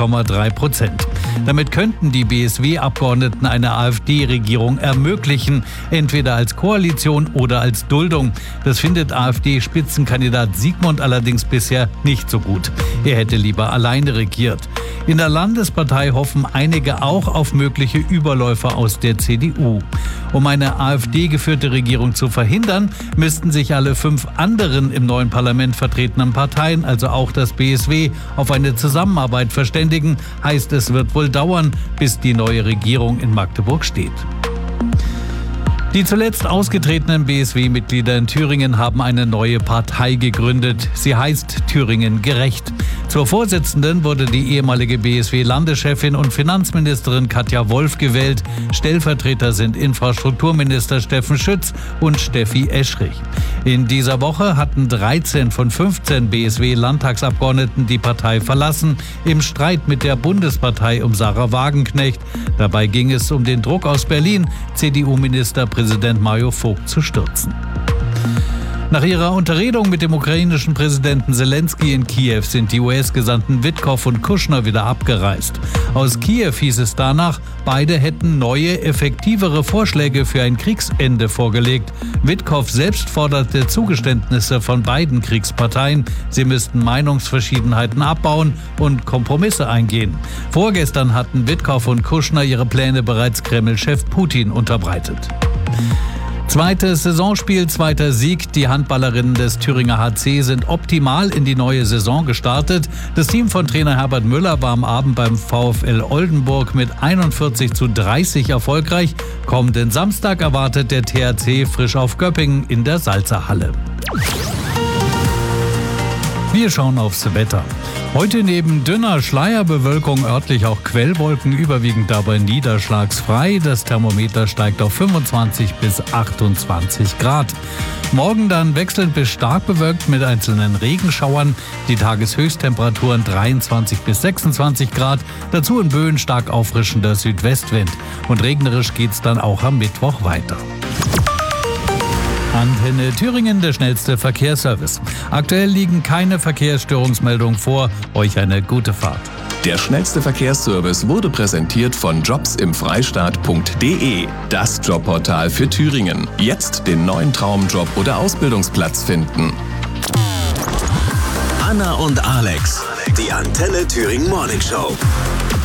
6,3%. Damit könnten die BSW-Abgeordneten eine AfD-Regierung ermöglichen, entweder als Koalition oder als Duldung. Das findet AfD-Spitzenkandidat Sigmund allerdings bisher nicht so gut. Er hätte lieber alleine regiert. In der Landespartei hoffen einige auch auf mögliche Überläufer aus der CDU. Um eine AfD-geführte Regierung zu verhindern, müssten sich alle 5 anderen im neuen Parlament vertretenen Parteien, also auch das BSW, auf eine Zusammenarbeit verständigen. Heißt, es wird wohl dauern, bis die neue Regierung in Magdeburg steht. Die zuletzt ausgetretenen BSW-Mitglieder in Thüringen haben eine neue Partei gegründet. Sie heißt Thüringen gerecht. Zur Vorsitzenden wurde die ehemalige BSW-Landeschefin und Finanzministerin Katja Wolf gewählt. Stellvertreter sind Infrastrukturminister Steffen Schütz und Steffi Eschrich. In dieser Woche hatten 13 von 15 BSW-Landtagsabgeordneten die Partei verlassen, im Streit mit der Bundespartei um Sarah Wagenknecht. Dabei ging es um den Druck aus Berlin, CDU-Ministerpräsident Mario Vogt zu stürzen. Nach ihrer Unterredung mit dem ukrainischen Präsidenten Zelensky in Kiew sind die US-Gesandten Witkow und Kushner wieder abgereist. Aus Kiew hieß es danach, beide hätten neue, effektivere Vorschläge für ein Kriegsende vorgelegt. Witkow selbst forderte Zugeständnisse von beiden Kriegsparteien. Sie müssten Meinungsverschiedenheiten abbauen und Kompromisse eingehen. Vorgestern hatten Witkow und Kushner ihre Pläne bereits Kreml-Chef Putin unterbreitet. Zweites Saisonspiel, zweiter Sieg. Die Handballerinnen des Thüringer HC sind optimal in die neue Saison gestartet. Das Team von Trainer Herbert Müller war am Abend beim VfL Oldenburg mit 41:30 erfolgreich. Kommenden Samstag erwartet der THC frisch auf Göppingen in der Salzerhalle. Wir schauen aufs Wetter. Heute neben dünner Schleierbewölkung örtlich auch Quellwolken, überwiegend dabei niederschlagsfrei. Das Thermometer steigt auf 25 bis 28 Grad. Morgen dann wechselnd bis stark bewölkt mit einzelnen Regenschauern. Die Tageshöchsttemperaturen 23 bis 26 Grad. Dazu in Böen stark auffrischender Südwestwind. Und regnerisch geht's dann auch am Mittwoch weiter. Antenne Thüringen, der schnellste Verkehrsservice. Aktuell liegen keine Verkehrsstörungsmeldungen vor. Euch eine gute Fahrt. Der schnellste Verkehrsservice wurde präsentiert von jobsimfreistaat.de, das Jobportal für Thüringen. Jetzt den neuen Traumjob oder Ausbildungsplatz finden. Anna und Alex, die Antenne Thüringen Morning Show.